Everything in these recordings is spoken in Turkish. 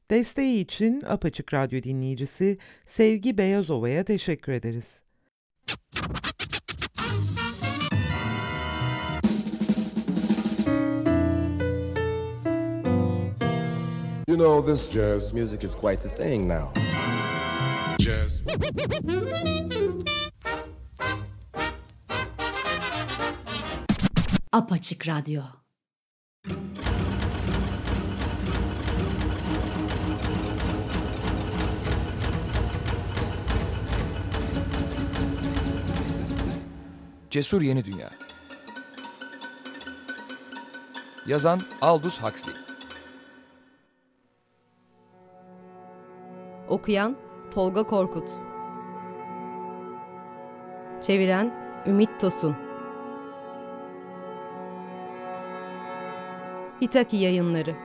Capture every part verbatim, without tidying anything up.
Desteği için Apaçık Radyo dinleyicisi Sevgi Beyazova'ya teşekkür ederiz. You know, this jazz music is quite the thing now. Jazz. Apaçık Radyo. Cesur Yeni Dünya. Yazan Aldous Huxley. Okuyan Tolga Korkut. Çeviren Ümit Tosun. İtaki Yayınları.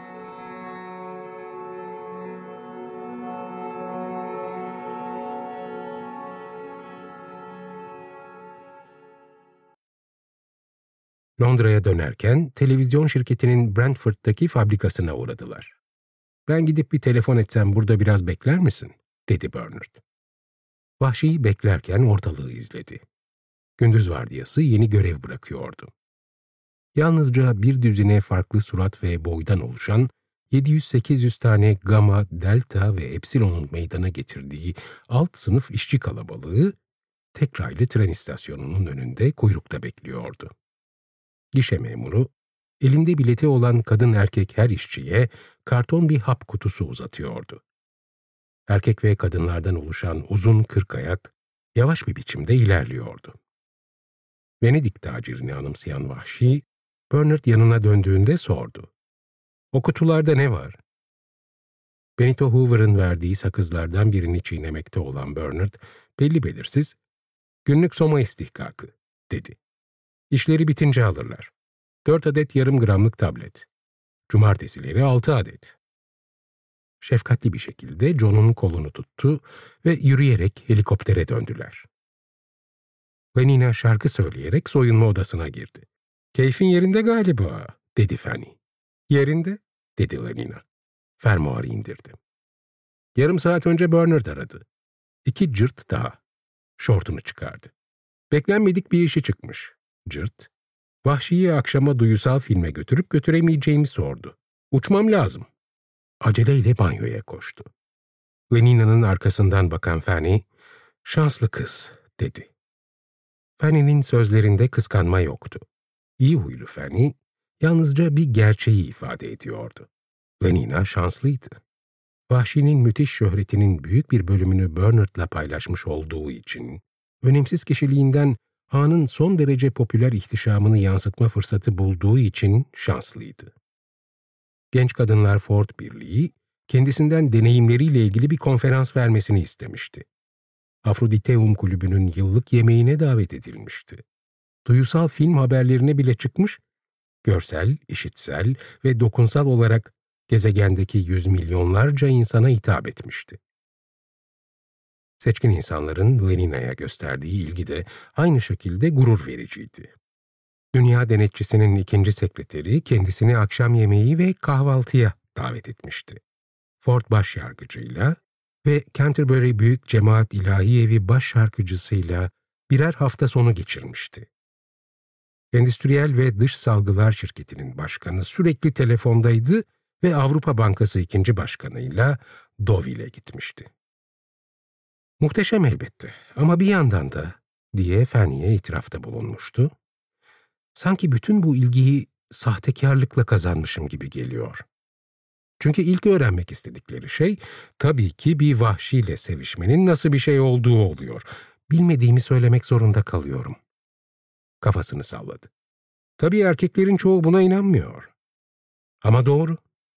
Londra'ya dönerken televizyon şirketinin Brentford'daki fabrikasına uğradılar. "Ben gidip bir telefon etsem burada biraz bekler misin?" dedi Bernard. Vahşi beklerken ortalığı izledi. Gündüz vardiyası yeni görev bırakıyordu. Yalnızca bir düzine farklı surat ve boydan oluşan yedi yüz sekiz yüz tane Gamma, Delta ve Epsilon'un meydana getirdiği alt sınıf işçi kalabalığı tek raylı tren istasyonunun önünde kuyrukta bekliyordu. Gişe memuru, elinde bileti olan kadın erkek her işçiye karton bir hap kutusu uzatıyordu. Erkek ve kadınlardan oluşan uzun kırk ayak yavaş bir biçimde ilerliyordu. Venedik tacirini anımsayan Vahşi, Bernard yanına döndüğünde sordu. "O kutularda ne var?" Benito Hoover'ın verdiği sakızlardan birini çiğnemekte olan Bernard, belli belirsiz, "Günlük soma istihkakı," dedi. "İşleri bitince alırlar. Dört adet yarım gramlık tablet. Cumartesileri altı adet." Şefkatli bir şekilde John'un kolunu tuttu ve yürüyerek helikoptere döndüler. Lenina şarkı söyleyerek soyunma odasına girdi. "Keyfin yerinde galiba," dedi Fanny. "Yerinde," dedi Lenina. Fermuarı indirdi. Yarım saat önce Bernard aradı. İki cırt daha. Şortunu çıkardı. Beklenmedik bir işi çıkmış. Cırt, Vahşi'yi akşama duyusal filme götürüp götüremeyeceğimi sordu. "Uçmam lazım." Aceleyle banyoya koştu. Lenina'nın arkasından bakan Fanny, "Şanslı kız," dedi. Fanny'nin sözlerinde kıskanma yoktu. İyi huylu Fanny, yalnızca bir gerçeği ifade ediyordu. Lenina şanslıydı. Vahşi'nin müthiş şöhretinin büyük bir bölümünü Bernard'la paylaşmış olduğu için, önemsiz kişiliğinden anın son derece popüler ihtişamını yansıtma fırsatı bulduğu için şanslıydı. Genç Kadınlar Ford Birliği, kendisinden deneyimleriyle ilgili bir konferans vermesini istemişti. Afroditeum Kulübü'nün yıllık yemeğine davet edilmişti. Duyusal film haberlerine bile çıkmış, görsel, işitsel ve dokunsal olarak gezegendeki yüz milyonlarca insana hitap etmişti. Seçkin insanların Lenina'ya gösterdiği ilgi de aynı şekilde gurur vericiydi. Dünya Denetçisi'nin ikinci sekreteri kendisini akşam yemeği ve kahvaltıya davet etmişti. Ford başyargıcıyla ve Canterbury Büyük Cemaat İlahi Evi başşarkıcısıyla birer hafta sonu geçirmişti. Endüstriyel ve Dış Salgılar Şirketi'nin başkanı sürekli telefondaydı ve Avrupa Bankası ikinci başkanıyla Deauville'e gitmişti. "Muhteşem elbette ama bir yandan da," diye Fanny'e itirafta bulunmuştu, "sanki bütün bu ilgiyi sahtekarlıkla kazanmışım gibi geliyor. Çünkü ilk öğrenmek istedikleri şey tabii ki bir vahşiyle sevişmenin nasıl bir şey olduğu oluyor. Bilmediğimi söylemek zorunda kalıyorum." Kafasını salladı. "Tabii erkeklerin çoğu buna inanmıyor. Ama doğru.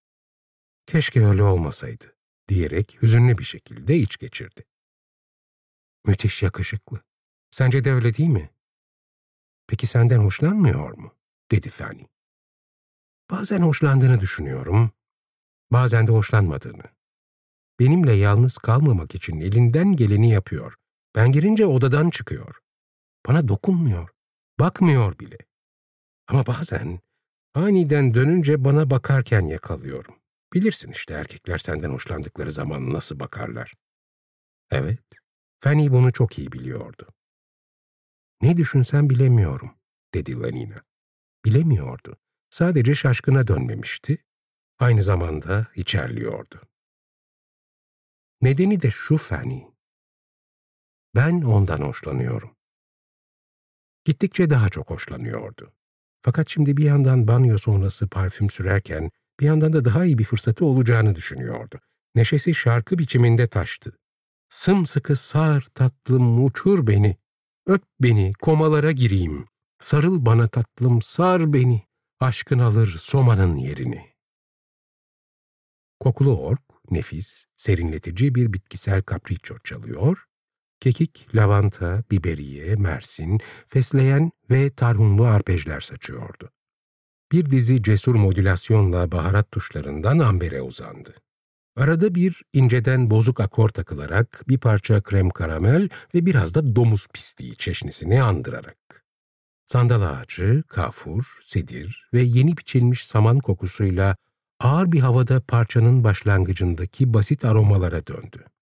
Keşke öyle olmasaydı," diyerek hüzünlü bir şekilde iç geçirdi. "Müthiş yakışıklı. Sence de öyle değil mi? Peki senden hoşlanmıyor mu?" dedi Fanny. "Bazen hoşlandığını düşünüyorum, bazen de hoşlanmadığını. Benimle yalnız kalmamak için elinden geleni yapıyor. Ben girince odadan çıkıyor. Bana dokunmuyor, bakmıyor bile. Ama bazen aniden dönünce bana bakarken yakalıyorum. Bilirsin işte erkekler senden hoşlandıkları zaman nasıl bakarlar. Evet, Fanny bunu çok iyi biliyordu. Ne düşünsem bilemiyorum, dedi Lenina. Bilemiyordu. Sadece şaşkına dönmemişti. Aynı zamanda içerliyordu. Nedeni de şu Fanny. Ben ondan hoşlanıyorum. Gittikçe daha çok hoşlanıyordu. Fakat şimdi bir yandan banyo sonrası parfüm sürerken bir yandan da daha iyi bir fırsatı olacağını düşünüyordu. Neşesi şarkı biçiminde taştı. Sımsıkı sar tatlım uçur beni, öp beni komalara gireyim, sarıl bana tatlım sar beni, aşkın alır somanın yerini. Kokulu org, nefis, serinletici bir bitkisel kapriço çalıyor, kekik, lavanta, biberiye, mersin, fesleğen ve tarhunlu arpejler saçıyordu. Bir dizi cesur modülasyonla baharat tuşlarından ambere uzandı. Arada bir inceden bozuk akor takılarak bir parça krem karamel ve biraz da domuz pisliği çeşnisini andırarak. Sandal ağacı, kafur, sedir ve yeni biçilmiş saman kokusuyla ağır bir havada parçanın başlangıcındaki basit aromalara döndü.